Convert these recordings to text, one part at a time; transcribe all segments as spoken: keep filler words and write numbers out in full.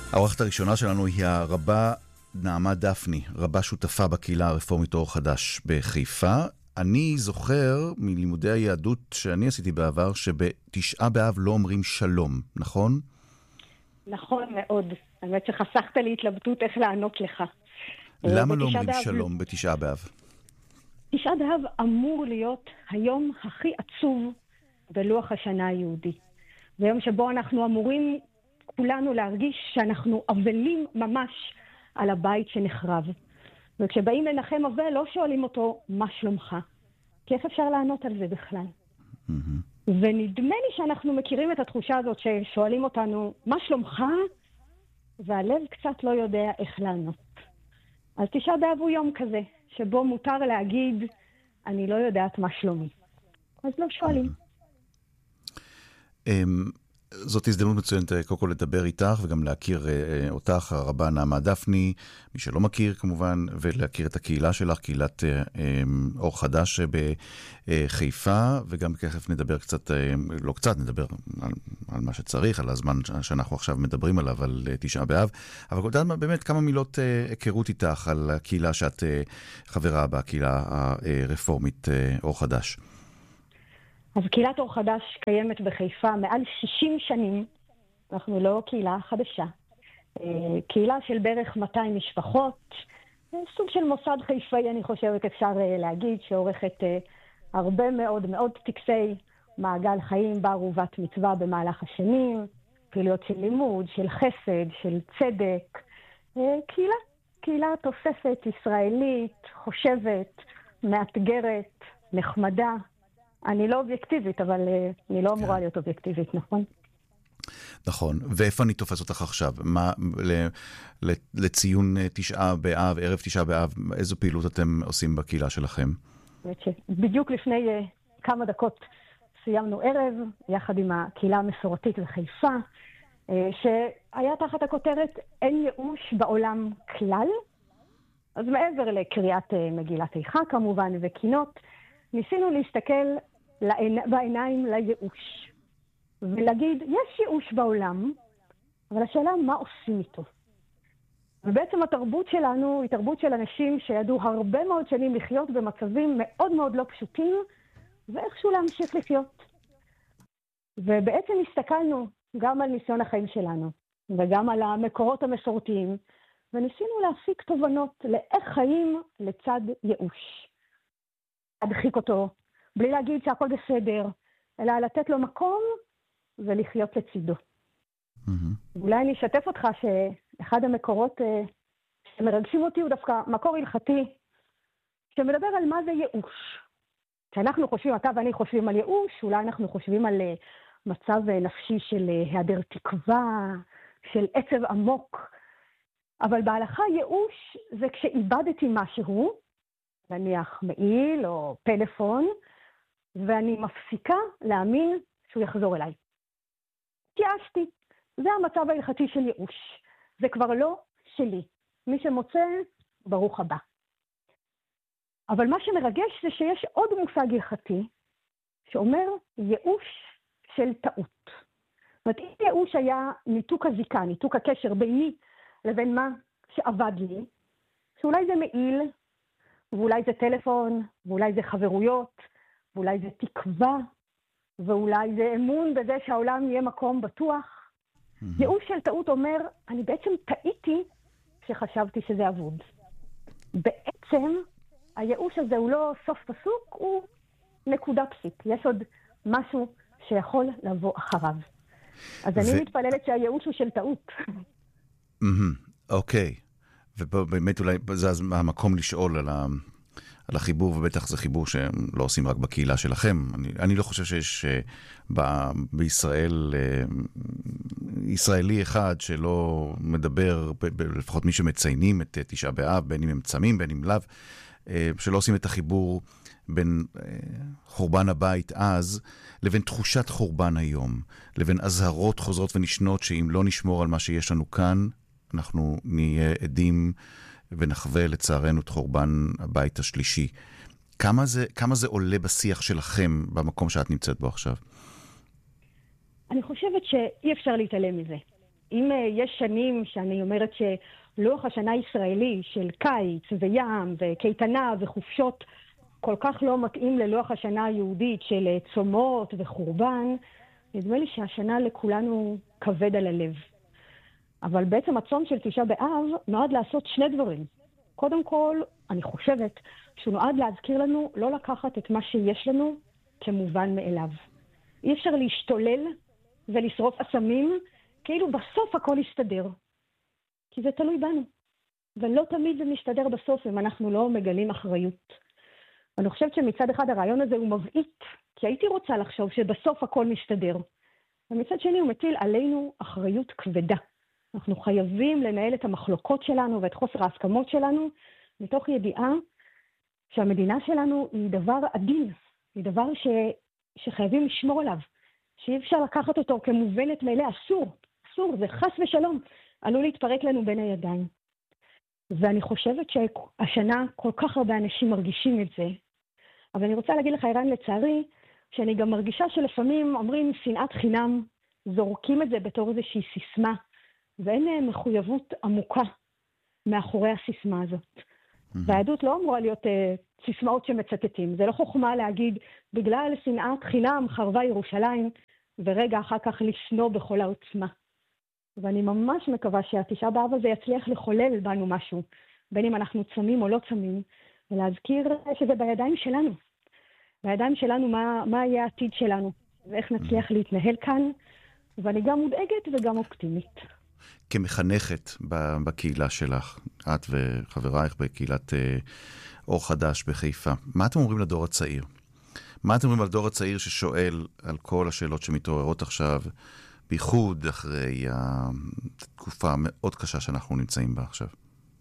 האורחת הראשונה שלנו היא הרבה נעמה דפני, רבה שותפה בקהילה הרפורמית אור חדש בחיפה. אני זוכר מלימודי היהדות שאני עשיתי בעבר, שבתשעה באב לא אומרים שלום, נכון? נכון מאוד. האמת שחסכת לי התלבטות איך לענות לך. למה לא אומרים באב... שלום בתשעה באב? תשעה באב אמור להיות היום הכי עצוב בלוח השנה היהודי. זה יום שבו אנחנו אמורים כולנו להרגיש שאנחנו אבלים ממש על הבית שנחרב. וכשבאים לנחם אבל לא שואלים אותו מה שלומך. כי איך אפשר לענות על זה בכלל? Mm-hmm. ונדמה לי שאנחנו מכירים את התחושה הזאת ששואלים אותנו מה שלומך? והלב קצת לא יודע איך לענות. אז תשעה באב הוא יום כזה, שבו מותר להגיד אני לא יודעת מה שלומי. אז לא שואלים. Mm-hmm. Um... זאת הזדמנות מצוינת קודם כל לדבר איתך וגם להכיר אותך, הרבה נעמה דפני, מי שלא מכיר כמובן, ולהכיר את הקהילה שלך, קהילת אור חדש בחיפה, וגם ככה נדבר קצת, לא קצת, נדבר על, על מה שצריך, על הזמן שאנחנו עכשיו מדברים עליו, על תשעה באב, אבל קודם באמת כמה מילות היכרות איתך על הקהילה שאת חברה בה, הקהילה הרפורמית אור חדש. אז קהילת אור חדש קיימת בחיפה מעל שישים שנים. אנחנו לא קהילה חדשה. קהילה של בערך מאתיים משפחות. סוג של מוסד חיפאי, אני חושבת, אפשר להגיד, שעורכת הרבה מאוד מאוד טקסי מעגל חיים בר ובת מצווה במהלך השנים. פעילויות של לימוד, של חסד, של צדק. קהילה, קהילה תוספת, ישראלית, חושבת, מאתגרת, נחמדה. אני לא אובייקטיבית, אבל אני לא אמורה להיות אובייקטיבית, נכון? נכון. ואיפה אני תופס אותך עכשיו? מה, לציון תשעה באב, ערב תשעה באב, איזו פעילות אתם עושים בקהילה שלכם? בדיוק לפני כמה דקות סיימנו ערב, יחד עם הקהילה המסורתית בחיפה, שהיה תחת הכותרת אין ייאוש בעולם כלל. אז מעבר לקריאת מגילת איכה כמובן וקינות, ניסינו להסתכל בעיניים לייאוש, ולהגיד, יש ייאוש בעולם, אבל השאלה מה עושים איתו. ובעצם התרבות שלנו היא תרבות של אנשים שידעו הרבה מאוד שנים לחיות במצבים מאוד מאוד לא פשוטים, ואיכשהו להמשיך לחיות. ובעצם הסתכלנו גם על ניסיון החיים שלנו, וגם על המקורות המסורתיים, וניסינו להפיק תובנות לאיך חיים לצד ייאוש. להדחיק אותו, בלי להגיד שהכל בסדר, אלא לתת לו מקום ולחיות לצידו. Mm-hmm. אולי אני אשתף אותך שאחד המקורות uh, שמרגשים אותי הוא דווקא מקור הלכתי, שמדבר על מה זה ייאוש. כשאנחנו חושבים, אתה ואני חושבים על ייאוש, אולי אנחנו חושבים על uh, מצב uh, נפשי של uh, היעדר תקווה, של עצב עמוק. אבל בהלכה ייאוש זה כשאיבדתי משהו, נניח מעיל או פלאפון, ואני מפסיקה להאמין שהוא יחזור אליי. תיאשתי. זה המצב ההלכתי של ייאוש. זה כבר לא שלי. מי שמוצא, ברוך הבא. אבל מה שמרגש זה שיש עוד מושג הלכתי, שאומר ייאוש של טעות. זאת אומרת, אם ייאוש היה ניתוק הזיקה, ניתוק הקשר ביני לבין מה שעבד לי, שאולי זה מעיל, ואולי זה טלפון, ואולי זה חברויות, ואולי זה תקווה, ואולי זה אמון בזה שהעולם יהיה מקום בטוח. Mm-hmm. ייאוש של טעות אומר, אני בעצם טעיתי כשחשבתי שזה אבוד. בעצם, הייאוש הזה הוא לא סוף פסוק, הוא נקודה פסיק. יש עוד משהו שיכול לבוא אחריו. אז ו... אני מתפללת שהייאוש הוא של טעות. אוקיי. ובאמת אולי זה המקום לשאול על, ה, על החיבור, ובטח זה חיבור שלא עושים רק בקהילה שלכם. אני, אני לא חושב שיש ב, בישראל ישראלי אחד שלא מדבר, ב, ב, לפחות מי שמציינים את תשעה באב, בין אם הם צמים, בין אם לאו, שלא עושים את החיבור בין חורבן הבית אז, לבין תחושת חורבן היום, לבין הזהרות חוזרות ונשנות, שאם לא נשמור על מה שיש לנו כאן, אנחנו נהיה עדים ונחווה לצערנו את חורבן הבית השלישי. כמה זה, כמה זה עולה בשיח שלכם במקום שאת נמצאת בו עכשיו? אני חושבת שאי אפשר להתעלם מזה. אם יש שנים שאני אומרת שלוח השנה הישראלי של קיץ וים וקייטנה וחופשות כל כך לא מתאים ללוח השנה היהודית של צומות וחורבן, נדמה לי שהשנה לכולנו כבד על הלב. אבל בעצם הצום של תשעה באב נועד לעשות שני דברים. קודם כל, אני חושבת שהוא נועד להזכיר לנו לא לקחת את מה שיש לנו כמובן מאליו. אי אפשר להשתולל ולשרוף אסמים, כאילו בסוף הכל יסתדר. כי זה תלוי בנו. ולא תמיד זה משתדר בסוף אם אנחנו לא מגלים אחריות. אני חושבת שמצד אחד הרעיון הזה הוא מבעית, כי הייתי רוצה לחשוב שבסוף הכל משתדר. ומצד שני הוא מטיל עלינו אחריות כבדה. אנחנו חייבים לנהל את המחלוקות שלנו ואת חוסר ההסכמות שלנו, מתוך ידיעה שהמדינה שלנו היא דבר עדין, היא דבר ש... שחייבים לשמור עליו, שאי אפשר לקחת אותו כמובנת מאליה, אסור, אסור, זה חס ושלום, עלול להתפרק לנו בין הידיים. ואני חושבת שהשנה כל כך הרבה אנשים מרגישים את זה, אבל אני רוצה להגיד לך, ערן, לצערי, שאני גם מרגישה שלפעמים אומרים שנאת חינם, זורקים את זה בתור איזושהי סיסמה, ואין מחויבות עמוקה מאחורי הסיסמה הזאת. Mm-hmm. והעדות לא אמורה להיות uh, סיסמאות שמצטטים. זה לא חוכמה להגיד, בגלל שנאת חינם חרבה ירושלים, ורגע אחר כך לשנוא בכל העוצמה. ואני ממש מקווה שהתשעה באב הזה יצליח לחולל בנו משהו, בין אם אנחנו צמים או לא צמים, ולהזכיר שזה בידיים שלנו. בידיים שלנו מה, מה יהיה העתיד שלנו, ואיך נצליח להתנהל כאן, ואני גם מודאגת וגם אופטימית. כמחנכת בקהילה שלך, את וחברייך בקהילת אור חדש בחיפה, מה אתם אומרים לדור הצעיר? מה אתם אומרים על דור הצעיר ששואל על כל השאלות שמתעוררות עכשיו, בייחוד אחרי התקופה המאוד קשה שאנחנו נמצאים בה עכשיו?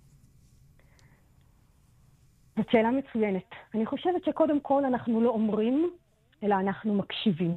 זאת שאלה מצוינת. אני חושבת שקודם כל אנחנו לא אומרים, אלא אנחנו מקשיבים.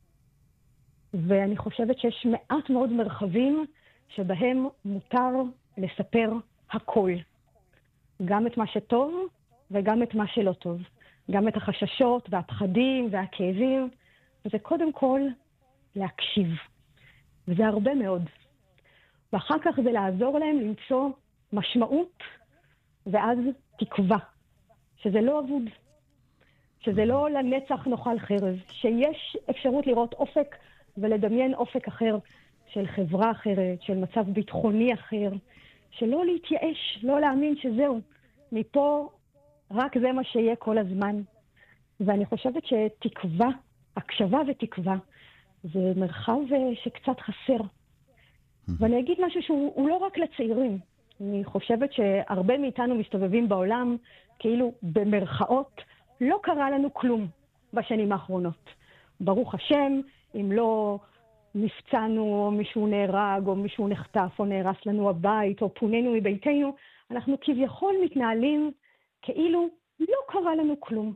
ואני חושבת שיש מעט מאוד מרחבים שבהם מותר לספר הכל. גם את מה שטוב וגם את מה שלא טוב. גם את החששות והפחדים והכאבים. וזה קודם כל להקשיב. וזה הרבה מאוד. ואחר כך זה לעזור להם למצוא משמעות ואז תקווה. שזה לא עבוד. שזה לא לנצח נאכל חרב. שיש אפשרות לראות אופק ולדמיין אופק אחר. של חברה אחרת, של מצב ביטחוני אחר, שלא להתייאש, לא להאמין שזהו. מפה רק זה מה שיהיה כל הזמן. ואני חושבת שתקווה, הקשבה ותקווה, זה מרחב שקצת חסר. ואני אגיד משהו שהוא לא רק לצעירים. אני חושבת שהרבה מאיתנו מסתובבים בעולם, כאילו במרכאות, לא קרה לנו כלום בשנים האחרונות. ברוך השם, אם לא נפצענו, או מישהו נהרג, או מישהו נחטף, או נהרס לנו הבית, או פוננו מביתנו, אנחנו כביכול מתנהלים כאילו לא קרה לנו כלום.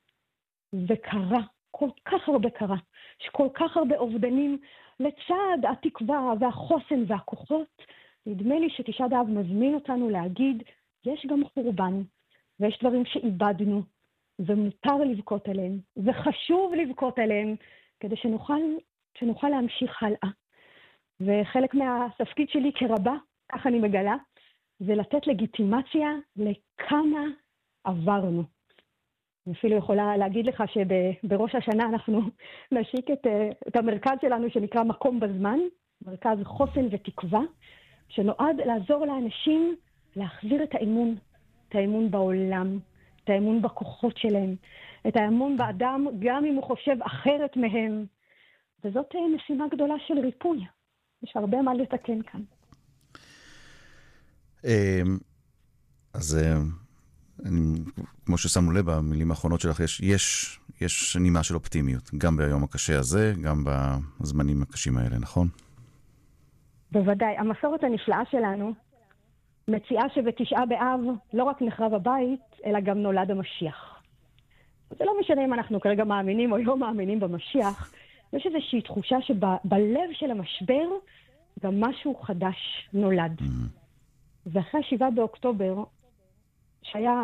וקרה, כל כך הרבה קרה, שכל כך הרבה אובדנים לצד התקווה והחוסן והכוחות, נדמה לי שתשעה באב מזמין אותנו להגיד, יש גם חורבן, ויש דברים שאיבדנו, ומותר לבכות עליהם, וחשוב לבכות עליהם, כדי שנוכל שנוכל להמשיך הלאה. וחלק מהתפקיד שלי כרבה, כך אני מגלה, זה לתת לגיטימציה לכמה עברנו. אני אפילו יכולה להגיד לך שבראש השנה אנחנו נשיק את, את המרכז שלנו שנקרא מקום בזמן, מרכז חוסן ותקווה, שנועד לעזור לאנשים להחזיר את האמון, את האמון בעולם, את האמון בכוחות שלהם, את האמון באדם גם אם הוא חושב אחרת מהם, וזאת משימה גדולה של ריפוי. יש הרבה מה לתקן כאן. אז כמו ששמנו לב במילים האחרונות שלך, יש, יש, יש נימה של אופטימיות, גם ביום הקשה הזה, גם בזמנים הקשים האלה, נכון? בוודאי. המסורת הנפלאה שלנו מציעה שבתשעה באב לא רק נחרב הבית, אלא גם נולד המשיח. זה לא משנה אם אנחנו כרגע מאמינים או לא מאמינים במשיח, יש איזושהי תחושה שבלב של המשבר גם משהו חדש נולד. Mm-hmm. ואחרי השבעה באוקטובר, שהיה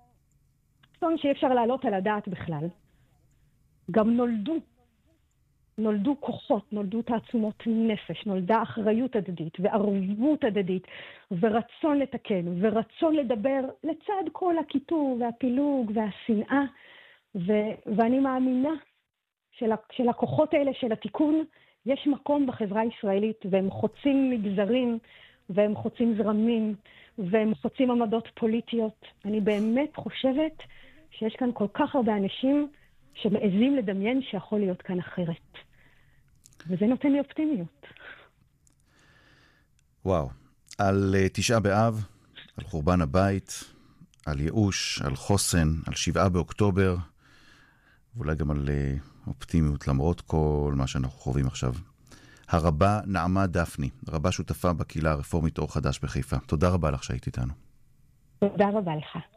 אסון שאי אפשר לעלות על הדעת בכלל, גם נולדו נולדו כוחות, נולדו תעצומות נפש, נולדה אחריות הדדית וערבות הדדית ורצון לתקן ורצון לדבר לצד כל הקיטור והפילוג והשנאה. ו- ואני מאמינה של, של הכוחות האלה של התיקון יש מקום בחברה הישראלית, והם חוצים מגזרים והם חוצים זרמים והם חוצים עמדות פוליטיות. אני באמת חושבת שיש כאן כל כך הרבה אנשים שמעזים לדמיין שיכול להיות כאן אחרת. וזה נותן לי אופטימיות. וואו. על uh, תשעה באב, על חורבן הבית, על ייאוש, על חוסן, על שבעה באוקטובר, ואולי גם על uh, אופטימיות למרות כל מה שאנחנו חווים עכשיו. הרבה נעמה דפני, רבה שותפה בקהילה הרפורמית אור חדש בחיפה. תודה רבה לך שהיית איתנו. תודה רבה לך.